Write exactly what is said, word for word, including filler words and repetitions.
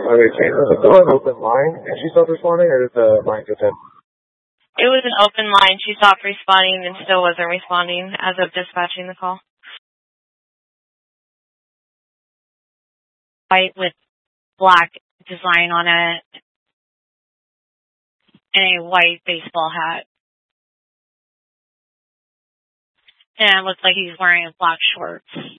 Okay, Jane, was it still an open line and she stopped responding, or did the line go dead? It was an open line. She stopped responding and still wasn't responding as of dispatching the call. White with black design on it and a white baseball hat. And it looks like he's wearing black shorts.